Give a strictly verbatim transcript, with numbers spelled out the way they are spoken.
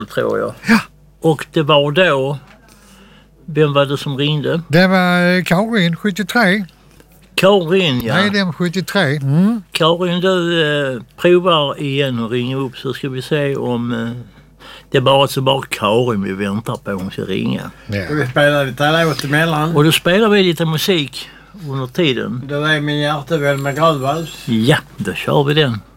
tror jag. Ja. Och det var då, vem var det som ringde? Det var eh, Karin, sjuttiotre. Karin, ja. Nej, den sjuttiotre. Mm. Karin, du eh, provar igen och ringer upp så ska vi se om eh, det är bara så bara Karin vi väntar på hon ska ringa. Ja. Ska vi spela lite låt emellan? Och då spelar vi lite musik under tiden. Det är min hjärtevän med Grövals. Ja, då kör vi den.